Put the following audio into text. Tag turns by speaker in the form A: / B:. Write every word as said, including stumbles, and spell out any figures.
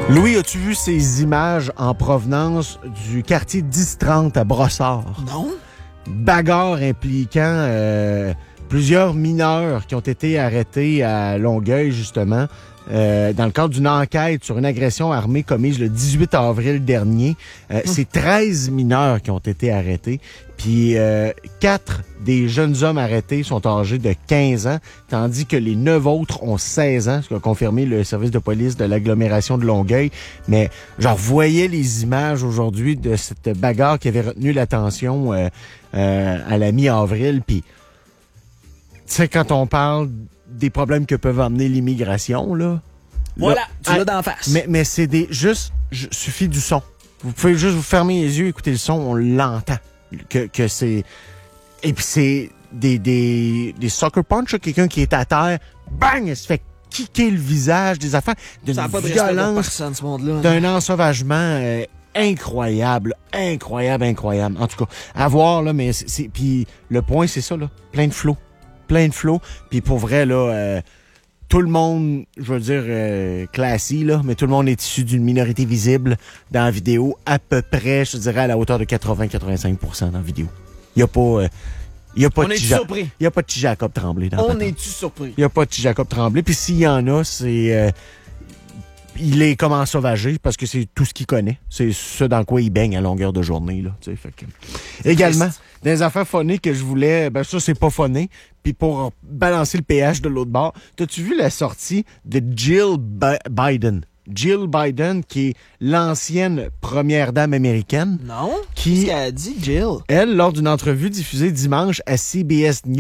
A: Louis, as-tu vu ces images en provenance du quartier dix trente à Brossard?
B: Non.
A: Bagarre impliquant euh, plusieurs mineurs qui ont été arrêtés à Longueuil, justement, euh, dans le cadre d'une enquête sur une agression armée commise le dix-huit avril dernier. Euh, hum. C'est treize mineurs qui ont été arrêtés. Puis euh, quatre des jeunes hommes arrêtés sont âgés de quinze ans, tandis que les neuf autres ont seize ans, ce qu'a confirmé le service de police de l'agglomération de Longueuil. Mais genre, voyais les images aujourd'hui de cette bagarre qui avait retenu l'attention euh, euh, à la mi-avril. Puis, tu sais, quand on parle des problèmes que peuvent amener l'immigration, là...
B: Voilà,
A: là,
B: tu l'as d'en face.
A: Mais, mais c'est des... Juste, j- suffit du son. Vous pouvez juste vous fermer les yeux, écouter le son, on l'entend. Que, que c'est... Et puis c'est des, des, des sucker punch, là, quelqu'un qui est à terre, bang, elle se fait kicker le visage, des affaires, d'une
B: Ça n'a pas de respect pour
A: violence,
B: personne, ce monde-là.
A: d'un ensauvagement euh, incroyable, incroyable, incroyable. En tout cas, à voir, là, mais c'est... c'est puis le point, c'est ça, là, plein de flots, plein de flots. Puis pour vrai, là... Euh, tout le monde, je veux dire, euh, classique, là, mais tout le monde est issu d'une minorité visible dans la vidéo, à peu près, je dirais, à la hauteur de quatre-vingts à quatre-vingt-cinq pour cent dans la vidéo. Il n'y a pas... Euh, il y a pas
B: On
A: de
B: est-tu
A: petit
B: surpris?
A: Il n'y a pas de petit Jacob Tremblay dans la
B: On
A: patente.
B: est-tu surpris?
A: Il n'y a pas de petit Jacob Tremblay. Puis s'il y en a, c'est... Euh, il est comme ensauvagé parce que c'est tout ce qu'il connaît. C'est ce dans quoi il baigne à longueur de journée, là. Tu sais, fait que... Également,
B: triste.
A: des affaires phonées que je voulais... Ben ça, c'est pas phoné. Puis pour balancer le pH de l'autre bord, t'as-tu vu la sortie de Jill Bi- Biden? Jill Biden, qui est l'ancienne première dame américaine.
B: Non?
A: Qui-
B: Qu'est-ce qu'elle a dit, Jill?
A: Elle, lors d'une entrevue diffusée dimanche à C B S News,